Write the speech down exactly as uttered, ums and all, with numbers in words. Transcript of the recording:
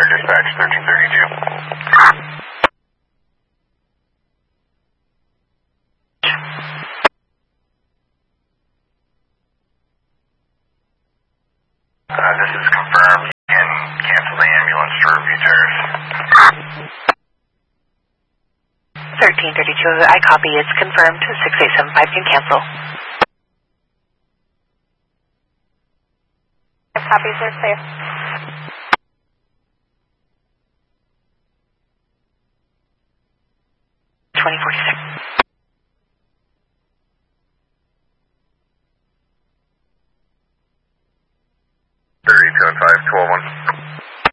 dispatch, thirteen thirty-two. Uh, this is confirmed. You can cancel the ambulance to review terrace. thirteen thirty-two, I copy. It's confirmed. six eight seven five can cancel. Copies are clear. twenty forty-six.